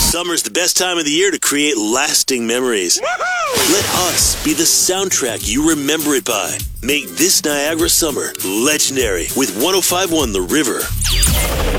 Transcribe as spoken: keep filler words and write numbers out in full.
Summer's the best time of the year to create lasting memories. Woohoo! Let us be the soundtrack you remember it by. Make this Niagara summer legendary with one oh five point one The River.